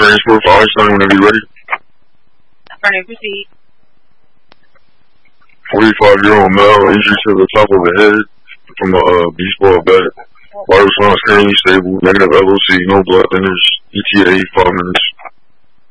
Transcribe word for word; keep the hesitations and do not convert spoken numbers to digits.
transport for Einstein whenever you're ready. Affirmative, proceed. forty-five-year-old male, injury to the top of the head from a uh, baseball bat. Vital response currently stable. Negative L O C, no blood thinners. E T A, five minutes.